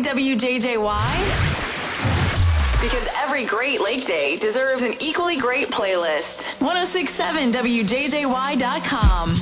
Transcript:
WJJY? Because every great lake day deserves an equally great playlist. 1067WJJY.com.